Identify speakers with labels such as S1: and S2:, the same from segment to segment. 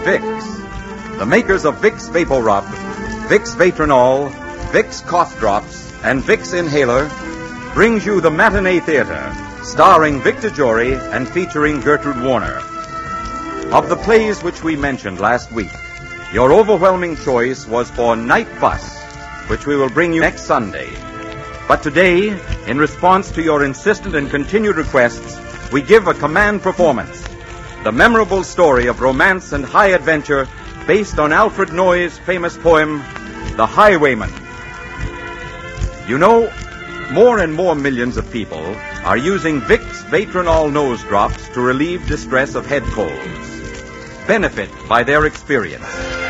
S1: Vicks. The makers of Vicks Vapor Rub, Vicks Vatronol, Vicks Cough Drops, and Vicks Inhaler brings you the Matinee Theater, starring Victor Jory and featuring Gertrude Warner. Of the plays which we mentioned last week, your overwhelming choice was for Night Bus, which we will bring you next Sunday. But today, in response to your insistent and continued requests, we give a command performance, the memorable story of romance and high adventure based on Alfred Noyes' famous poem, The Highwayman. You know, more and more millions of people are using Vicks Vatronol nose drops to relieve distress of head colds. Benefit by their experience.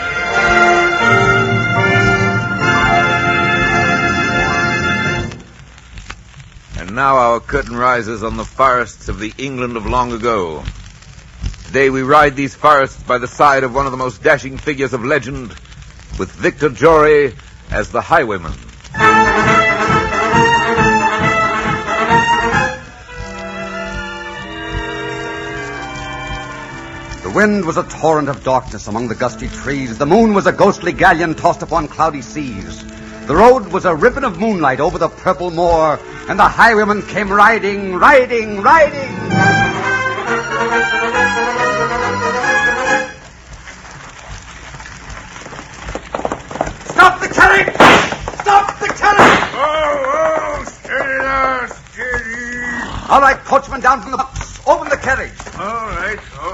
S2: And now our curtain rises on the forests of the England of long ago. Today we ride these forests by the side of one of the most dashing figures of legend, with Victor Jory as the highwayman.
S3: The wind was a torrent of darkness among the gusty trees. The moon was a ghostly galleon tossed upon cloudy seas. The road was a ribbon of moonlight over the purple moor, and the highwayman came riding, riding, riding. Stop the carriage! Stop the carriage!
S4: Oh, steady now, steady.
S3: All right, coachman, down from the box. Open the carriage.
S4: All right.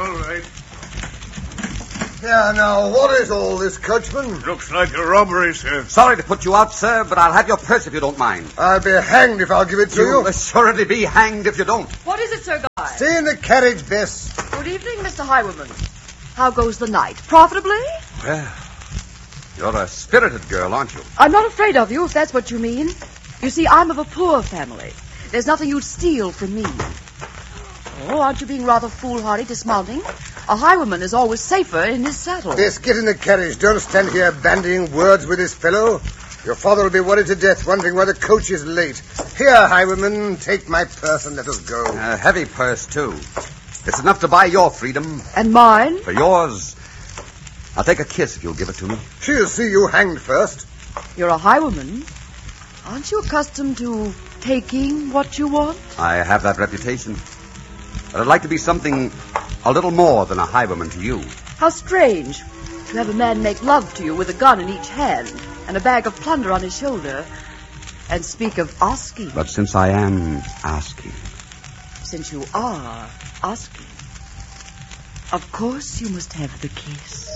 S4: Yeah, now, what is all this, coachman?
S5: Looks like a robbery, sir.
S3: Sorry to put you out, sir, but I'll have your purse if you don't mind.
S4: I'll be hanged if I'll give it to you.
S3: You'll assuredly be hanged if you don't.
S6: What is it, Sir Guy?
S4: Stay in the carriage, Bess.
S6: Good evening, Mr. Highwayman. How goes the night? Profitably?
S3: Well, you're a spirited girl, aren't you?
S6: I'm not afraid of you, if that's what you mean. You see, I'm of a poor family. There's nothing you'd steal from me. Oh, aren't you being rather foolhardy dismounting? A highwayman is always safer in his saddle.
S4: Bess, get in the carriage. Don't stand here bandying words with this fellow. Your father will be worried to death, wondering why the coach is late. Here, highwayman, take my purse and let us go.
S3: A heavy purse, too. It's enough to buy your freedom.
S6: And mine?
S3: For yours, I'll take a kiss if you'll give it to me.
S4: She'll see you hanged first.
S6: You're a highwayman. Aren't you accustomed to taking what you want?
S3: I have that reputation. But I'd like to be something a little more than a highwayman to you.
S6: How strange to have a man make love to you with a gun in each hand and a bag of plunder on his shoulder and speak of asking.
S3: But since I am asking...
S6: Since you are asking, of course you must have the kiss.